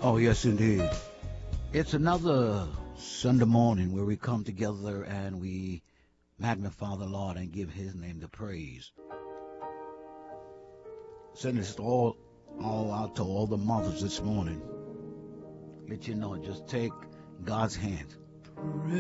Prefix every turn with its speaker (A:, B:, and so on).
A: Oh, yes, indeed. It's another Sunday morning where we come together and we magnify the Lord and give his name the praise. Send this all out to all the mothers this morning. Let you know, just take God's hand